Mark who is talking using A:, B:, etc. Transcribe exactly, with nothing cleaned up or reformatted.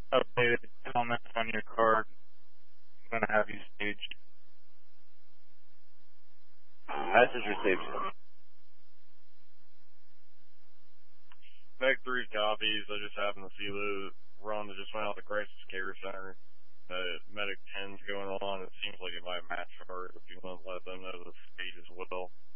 A: updated comments on your card. I'm gonna have you staged.
B: Message received.
C: Meg three copies. I just happened to see the run that just went out the Crisis Care Center. The Medic ten's going on. It seems like it might match hers if you want to let them know the stage as well.